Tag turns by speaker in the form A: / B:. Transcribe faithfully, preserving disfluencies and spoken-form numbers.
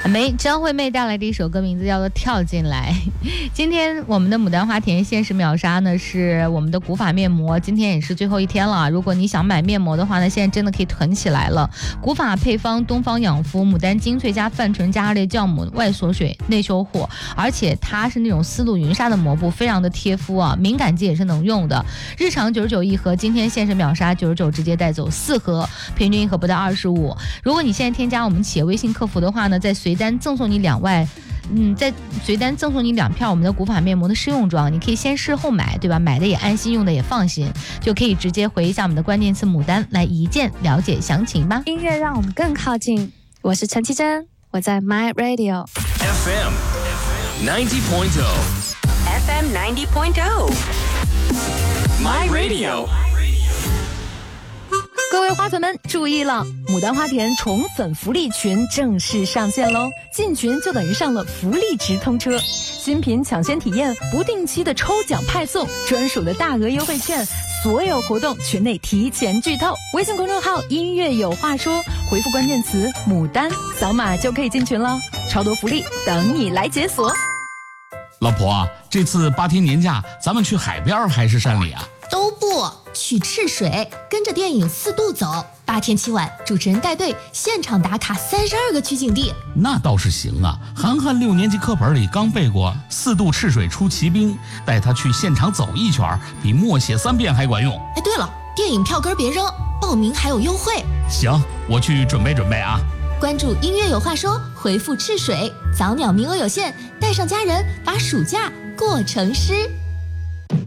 A: 梅张惠妹带来的一首歌，名字叫做《跳进来》。今天我们的牡丹花田限时秒杀呢，是我们的古法面膜，今天也是最后一天了。如果你想买面膜的话呢，现在真的可以囤起来了。古法配方东方养肤牡丹精粹加泛醇加二类酵母外锁水内修护，而且它是那种丝路云纱的膜布，非常的贴肤啊，敏感肌也是能用的。日常九十九一盒，今天限时秒杀九十九直接带走四盒，平均一盒不到二十五。如果你现在添加我们企业微信客服的话呢，在随单赠送你两万，嗯，在随单赠送你两片我们的古法面膜的试用装，你可以先试后买，对吧？买的也安心，用的也放心，就可以直接回一下我们的关键词牡丹来一键了解详情吧。
B: 音乐让我们更靠近，我是陈绮贞，我在 My Radio
C: F M ninety point oh
D: F M ninety point oh
C: My Radio。
E: 各位花粉们注意了，牡丹花田宠粉福利群正式上线喽！进群就等于上了福利直通车，新品抢先体验，不定期的抽奖派送，专属的大额优惠券，所有活动群内提前剧透。微信公众号音乐有话说，回复关键词牡丹，扫码就可以进群了，超多福利等你来解锁。
F: 老婆啊，这次八天年假咱们去海边还是山里啊？
G: 都不去赤水，跟着电影四渡走，八天七晚，主持人带队现场打卡三十二个取景地。
F: 那倒是行啊，涵涵六年级课本里刚背过四渡赤水出奇兵，带他去现场走一圈，比默写三遍还管用。
G: 哎，对了，电影票根别扔，报名还有优惠。
F: 行，我去准备准备啊。
G: 关注音乐有话说，回复赤水，早鸟名额有限，带上家人，把暑假过成诗。